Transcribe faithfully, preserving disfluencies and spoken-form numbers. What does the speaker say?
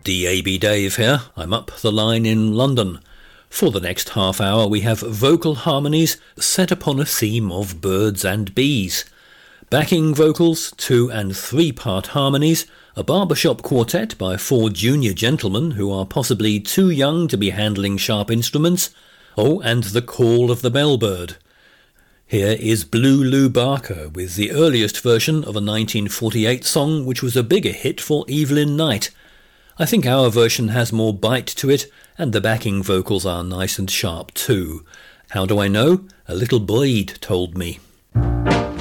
D A B Dave here. I'm up the line in London. For the next half hour we have vocal harmonies set upon a theme of birds and bees. Backing vocals, two and three part harmonies, a barbershop quartet by four junior gentlemen who are possibly too young to be handling sharp instruments. Oh, and the call of the bellbird. Here is Blue Lou Barker with the earliest version of a nineteen forty-eight song which was a bigger hit for Evelyn Knight. I think our version has more bite to it, and the backing vocals are nice and sharp too. How do I know? A little Boyd told me.